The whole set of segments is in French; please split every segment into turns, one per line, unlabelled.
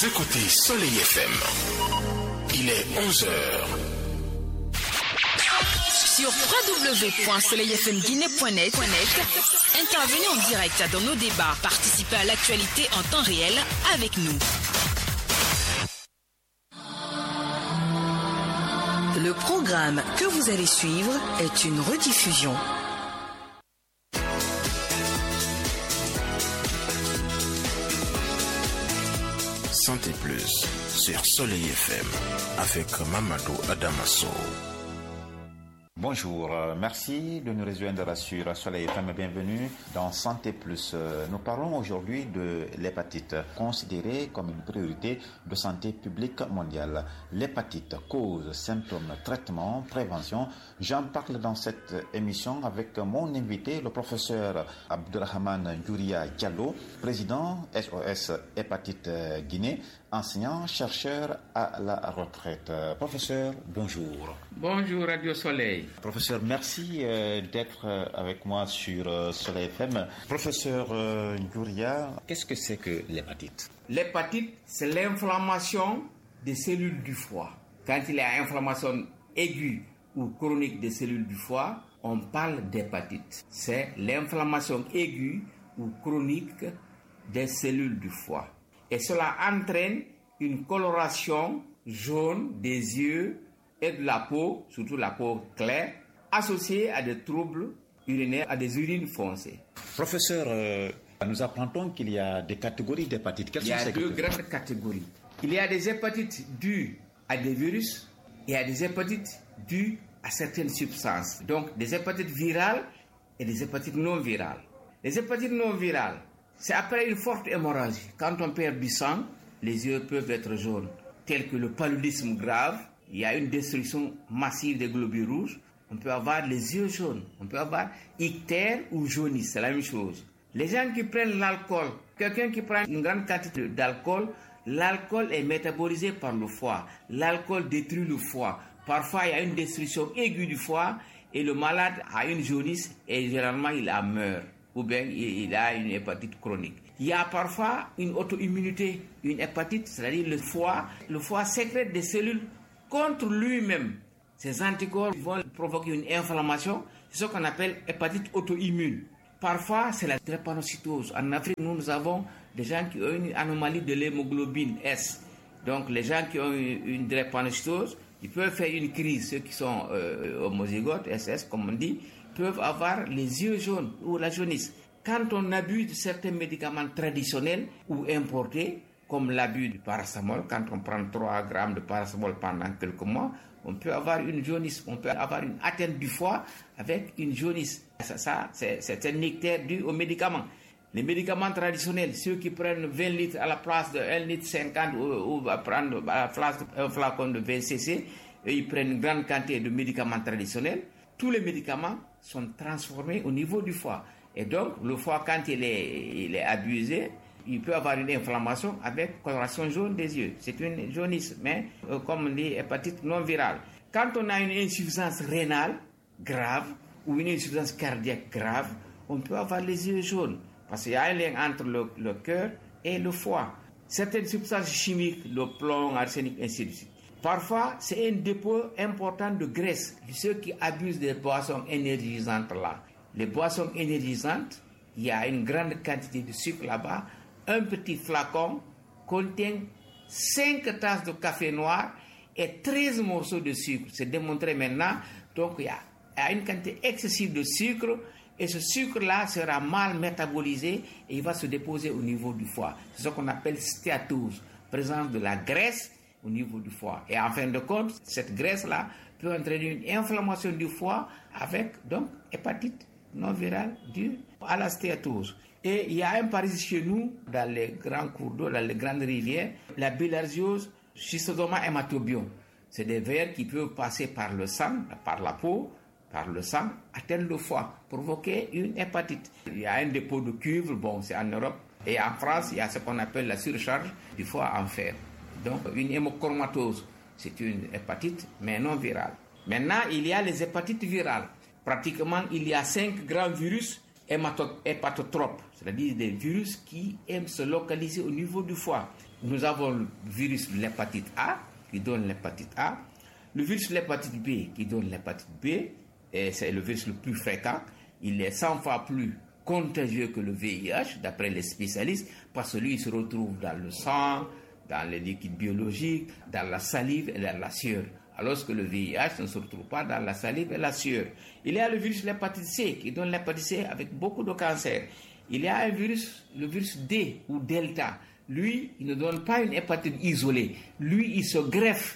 Vous écoutez Soleil FM. Il est 11h.
Sur www.soleilfmguinée.net, intervenez en direct dans nos débats, participez à l'actualité en temps réel avec nous. Le programme que vous allez suivre est une rediffusion.
Santé Plus sur Soleil FM avec Mamadou Adamasso.
Bonjour, merci de nous rejoindre sur Soleil FM. Bienvenue dans Santé Plus. Nous parlons aujourd'hui de l'hépatite, considérée comme une priorité de santé publique mondiale. L'hépatite, cause, symptômes, traitement, prévention. J'en parle dans cette émission avec mon invité, le professeur Abdelrahman Douria Diallo, président SOS Hépatite Guinée, enseignant, chercheur à la retraite. Professeur, bonjour.
Bonjour Radio Soleil.
Professeur, merci d'être avec moi sur Soleil FM. Professeur Douria, qu'est-ce que c'est que l'hépatite?
L'hépatite, c'est l'inflammation des cellules du foie. Quand il y a inflammation aiguë ou chronique des cellules du foie, on parle d'hépatite. C'est l'inflammation aiguë ou chronique des cellules du foie. Et cela entraîne une coloration jaune des yeux et de la peau, surtout la peau claire, associée à des troubles urinaires, à des urines foncées.
Professeur, nous apprendons qu'il y a des catégories d'hépatites.
Il y a deux grandes catégories. Il y a des hépatites dues à des virus et il y a des hépatites dues à certaines substances. Donc des hépatites virales et des hépatites non virales. Les hépatites non virales, c'est après une forte hémorragie. Quand on perd du sang, les yeux peuvent être jaunes, tels que le paludisme grave. Il y a une destruction massive des globules rouges. On peut avoir les yeux jaunes. On peut avoir ictère ou jaunisse. C'est la même chose. Les gens qui prennent l'alcool, quelqu'un qui prend une grande quantité d'alcool, l'alcool est métabolisé par le foie. L'alcool détruit le foie. Parfois, il y a une destruction aiguë du foie et le malade a une jaunisse et généralement, il en meurt. Ou bien il a une hépatite chronique. Il y a parfois une auto-immunité, une hépatite, c'est-à-dire le foie sécrète des cellules contre lui-même. Ces anticorps vont provoquer une inflammation, c'est ce qu'on appelle hépatite auto-immune. Parfois, c'est la drépanocytose. En Afrique, nous avons des gens qui ont une anomalie de l'hémoglobine S. Donc, les gens qui ont une drépanocytose, ils peuvent faire une crise. Ceux qui sont homozygotes, SS, comme on dit, peuvent avoir les yeux jaunes ou la jaunisse. Quand on abuse de certains médicaments traditionnels ou importés, comme l'abus du paracétamol, quand on prend 3 grammes de paracétamol pendant quelques mois, on peut avoir une jaunisse, on peut avoir une atteinte du foie avec une jaunisse. Ça c'est un ictère dû aux médicaments. Les médicaments traditionnels, ceux qui prennent 20 litres à la place de 1 litre 50 ou prendre à la place d'un flacon de 20 cc, ils prennent une grande quantité de médicaments traditionnels. Tous les médicaments sont transformés au niveau du foie. Et donc, le foie, quand il est abusé, il peut avoir une inflammation avec coloration jaune des yeux. C'est une jaunisse, mais comme on dit, hépatite non virale. Quand on a une insuffisance rénale grave ou une insuffisance cardiaque grave, on peut avoir les yeux jaunes. Parce qu'il y a un lien entre le cœur et le foie. Certaines substances chimiques, le plomb, l'arsenic, ainsi de suite. Parfois, c'est un dépôt important de graisse. Ceux qui abusent des boissons énergisantes là. Les boissons énergisantes, il y a une grande quantité de sucre là-bas. Un petit flacon contient 5 tasses de café noir et 13 morceaux de sucre. C'est démontré maintenant. Donc, il y a une quantité excessive de sucre et ce sucre-là sera mal métabolisé et il va se déposer au niveau du foie. C'est ce qu'on appelle stéatose, présence de la graisse au niveau du foie. Et en fin de compte, cette graisse-là peut entraîner une inflammation du foie avec donc hépatite non virale due à la stéatose. Et il y a un parasite chez nous, dans les grands cours d'eau, dans les grandes rivières, la bilharziose Schistosoma hématobium. C'est des vers qui peuvent passer par le sang, par la peau, par le sang, atteindre le foie, provoquer une hépatite. Il y a un dépôt de cuivre, bon, c'est en Europe. Et en France, il y a ce qu'on appelle la surcharge du foie en fer. Donc, une hémochromatose, c'est une hépatite, mais non virale. Maintenant, il y a les hépatites virales. Pratiquement, il y a 5 grands virus hépatotropes, c'est-à-dire des virus qui aiment se localiser au niveau du foie. nous avons le virus de l'hépatite A qui donne l'hépatite A, le virus de l'hépatite B qui donne l'hépatite B, et c'est le virus le plus fréquent. Il est 100 fois plus contagieux que le VIH, d'après les spécialistes, parce que lui, il se retrouve dans le sang, dans les liquides biologiques, dans la salive et dans la sueur. Alors que le VIH ne se retrouve pas dans la salive et la sueur. Il y a le virus de l'hépatite C qui donne l'hépatite C avec beaucoup de cancers. Il y a un virus, le virus D ou Delta. Lui, il ne donne pas une hépatite isolée. Lui, il se greffe.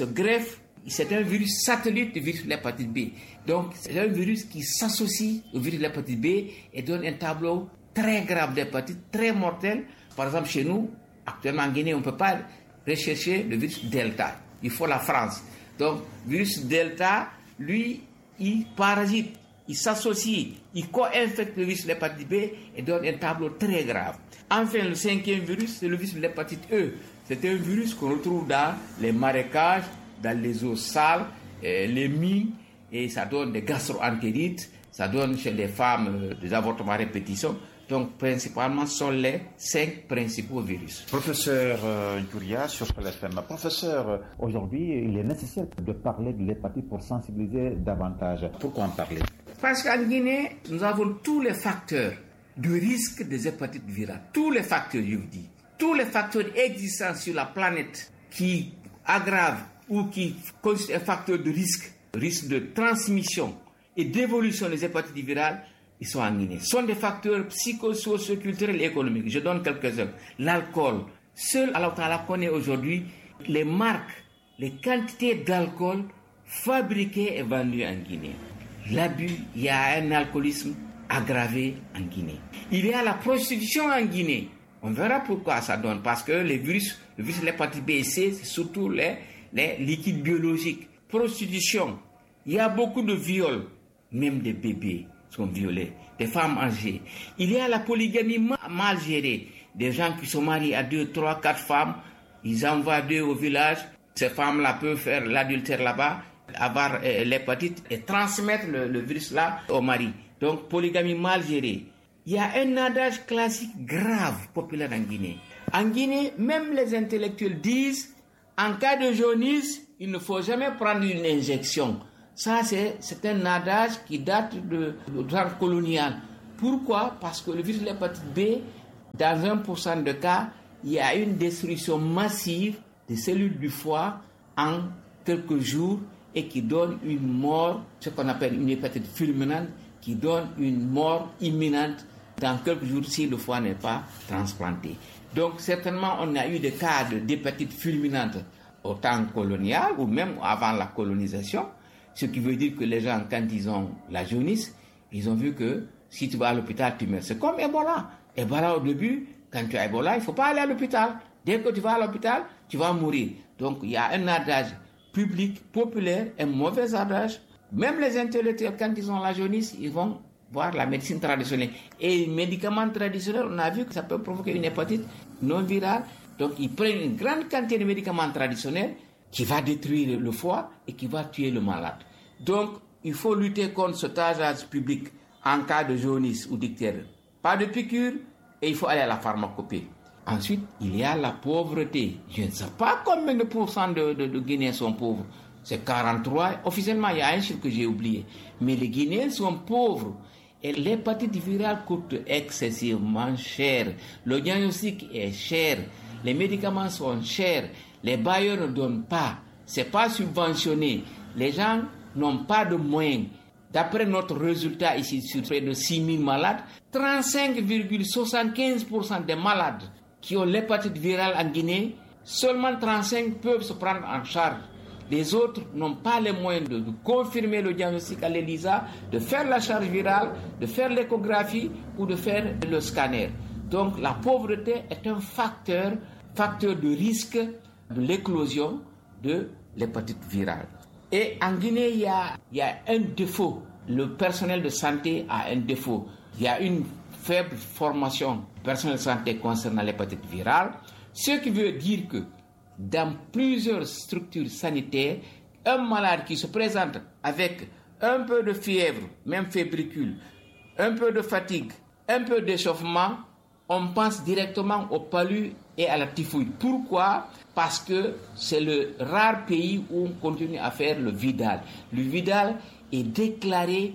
C'est un virus satellite du virus de l'hépatite B. Donc, c'est un virus qui s'associe au virus de l'hépatite B et donne un tableau très grave d'hépatite, très mortel. Par exemple, chez nous, actuellement en Guinée, on ne peut pas rechercher le virus Delta. Il faut la France. Donc, le virus Delta, lui, il parasite, il s'associe, il co-infecte le virus de l'hépatite B et donne un tableau très grave. Enfin, le 5e virus, c'est le virus de l'hépatite E. C'est un virus qu'on retrouve dans les marécages, dans les eaux sales, les mines, et ça donne des gastro-entérites, ça donne chez les femmes des avortements à répétition. Donc, principalement, ce sont les 5 principaux virus.
Professeur Ndjouria, sur LFM. Professeur, aujourd'hui, il est nécessaire de parler de l'hépatite pour sensibiliser davantage. Pourquoi en parler?
Parce qu'en Guinée, nous avons tous les facteurs de risque des hépatites virales. Tous les facteurs, je vous dis. Tous les facteurs existants sur la planète qui aggravent ou qui constituent un facteur de risque de transmission et d'évolution des hépatites virales, ils sont en Guinée. Ce sont des facteurs psycho-socio-culturels et économiques. Je donne quelques-uns. L'alcool. Seul Allah Ta'ala connaît aujourd'hui les marques, les quantités d'alcool fabriquées et vendues en Guinée. L'abus, il y a un alcoolisme aggravé en Guinée. Il y a la prostitution en Guinée. On verra pourquoi ça donne. Parce que le virus de l'hépatite B et C, c'est surtout les liquides biologiques. Prostitution. Il y a beaucoup de viols. Même des bébés sont violés. Des femmes âgées. Il y a la polygamie mal gérée. Des gens qui sont mariés à 2, 3, 4 femmes. Ils envoient 2 au village. Ces femmes-là peuvent faire l'adultère là-bas, avoir l'hépatite et transmettre le virus-là au mari. Donc, polygamie mal gérée. Il y a un adage classique grave populaire en Guinée. En Guinée, même les intellectuels disent, en cas de jaunisse, il ne faut jamais prendre une injection. Ça, c'est un adage qui date du temps colonial. Pourquoi? Parce que le virus de l'hépatite B, dans 1% de cas, il y a une destruction massive des cellules du foie en quelques jours et qui donne une mort, ce qu'on appelle une hépatite fulminante, qui donne une mort imminente dans quelques jours si le foie n'est pas transplanté. Donc certainement on a eu des cas d'hépatite fulminante au temps colonial ou même avant la colonisation, ce qui veut dire que les gens, quand ils ont la jaunisse, ils ont vu que si tu vas à l'hôpital, tu meurs. C'est comme Ebola. Ebola au début, quand tu as Ebola, il ne faut pas aller à l'hôpital. Dès que tu vas à l'hôpital, tu vas mourir. Donc il y a un adage public, populaire, un mauvais adage. Même les intellectuels, quand ils ont la jaunisse, ils vont voir la médecine traditionnelle. Et les médicaments traditionnels, on a vu que ça peut provoquer une hépatite non virale. Donc ils prennent une grande quantité de médicaments traditionnels qui va détruire le foie et qui va tuer le malade. Donc il faut lutter contre cet adage public en cas de jaunisse ou d'ictère. Pas de piqûre et il faut aller à la pharmacopée. Ensuite, il y a la pauvreté. Je ne sais pas combien de pourcents de Guinéens sont pauvres. C'est 43. Officiellement, il y a un chiffre que j'ai oublié. Mais les Guinéens sont pauvres. Et l'hépatite virale coûte excessivement cher. Le diagnostic est cher. Les médicaments sont chers. Les bailleurs ne donnent pas. Ce n'est pas subventionné. Les gens n'ont pas de moyens. D'après notre résultat ici sur près de 6 000 malades, 35,75% des malades qui ont l'hépatite virale en Guinée, seulement 35 peuvent se prendre en charge. Les autres n'ont pas les moyens de confirmer le diagnostic à l'ELISA, de faire la charge virale, de faire l'échographie ou de faire le scanner. Donc la pauvreté est un facteur de risque de l'éclosion de l'hépatite virale. Et en Guinée, il y a un défaut. Le personnel de santé a un défaut. Il y a une faible formation du personnel de santé concernant l'hépatite virale, ce qui veut dire que dans plusieurs structures sanitaires, un malade qui se présente avec un peu de fièvre, même fébricule, un peu de fatigue, un peu d'échauffement, on pense directement au palu et à la typhoïde. Pourquoi? Parce que c'est le rare pays où on continue à faire le Vidal. Le Vidal est déclaré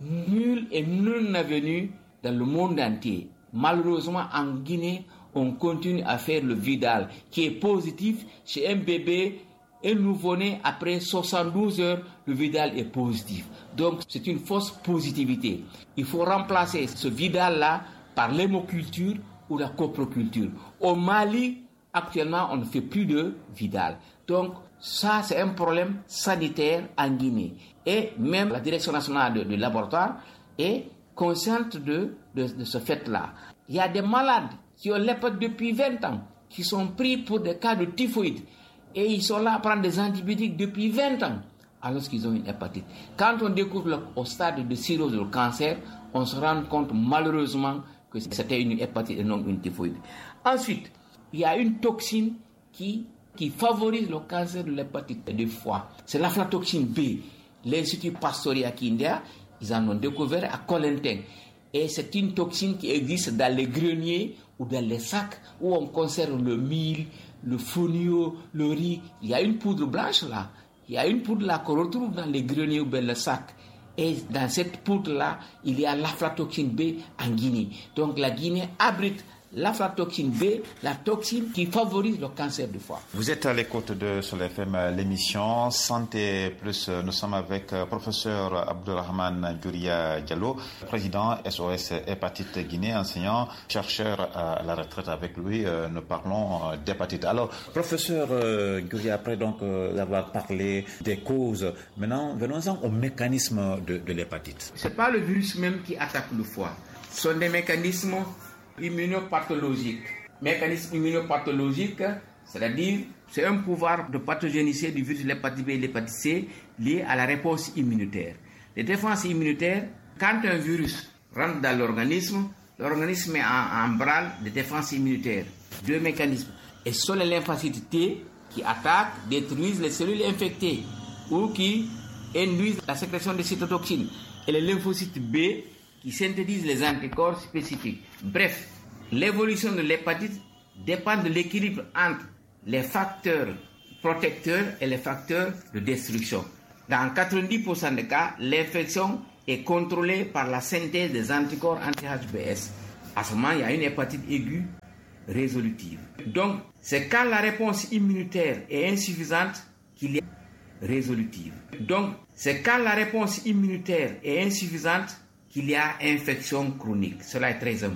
nul et non avenu dans le monde entier. Malheureusement, en Guinée, on continue à faire le Vidal, qui est positif chez un bébé. Un nouveau-né, après 72 heures, le Vidal est positif. Donc, c'est une fausse positivité. Il faut remplacer ce Vidal-là par l'hémoculture ou la coproculture. Au Mali, actuellement, on ne fait plus de Vidal. Donc, ça, c'est un problème sanitaire en Guinée. Et même la Direction nationale de laboratoire est consciente de ce fait-là. Il y a des malades qui ont l'hépatite depuis 20 ans, qui sont pris pour des cas de typhoïde. Et ils sont là à prendre des antibiotiques depuis 20 ans, alors qu'ils ont une hépatite. Quand on découvre au stade de cirrhose le cancer, on se rend compte malheureusement que c'était une hépatite et non une typhoïde. Ensuite, il y a une toxine qui favorise le cancer de l'hépatite du foie. C'est l'aflatoxine B. L'Institut Pasteur à Kindia, ils en ont découvert à Colintin. Et c'est une toxine qui existe dans les greniers ou dans les sacs où on conserve le mil, le fonio, le riz. Il y a une poudre blanche là. Il y a une poudre là qu'on retrouve dans les greniers ou dans les sacs. Et dans cette poudre-là, il y a l'aflatoxine B en Guinée. Donc la Guinée abrite l'aflatoxine B, la toxine qui favorise le cancer du foie.
Vous êtes à l'écoute de Soleil FM, l'émission Santé Plus. Nous sommes avec professeur Abdourahmane Djouria Diallo, président SOS Hépatite Guinée, enseignant, chercheur à la retraite. Avec lui, nous parlons d'hépatite. Alors, professeur Djouria, après donc d'avoir parlé des causes, maintenant venons-en au mécanisme de l'hépatite.
Ce n'est pas le virus même qui attaque le foie. Ce sont des mécanismes immunopathologique. Mécanisme immunopathologique, c'est-à-dire c'est un pouvoir de pathogénicité du virus de l'hépatite B et l'hépatite C lié à la réponse immunitaire. Les défenses immunitaires, quand un virus rentre dans l'organisme met en branle des défenses immunitaires. Deux mécanismes. Et ce sont les lymphocytes T qui attaquent, détruisent les cellules infectées ou qui induisent la sécrétion de cytotoxines. Et les lymphocytes B qui synthétisent les anticorps spécifiques. Bref, l'évolution de l'hépatite dépend de l'équilibre entre les facteurs protecteurs et les facteurs de destruction. Dans 90% des cas, l'infection est contrôlée par la synthèse des anticorps anti-HBs. À ce moment, il y a une hépatite aiguë résolutive. Donc, c'est quand la réponse immunitaire est insuffisante qu'il y a résolutive. Donc, c'est quand la réponse immunitaire est insuffisante qu'il y a infection chronique. Cela est très important.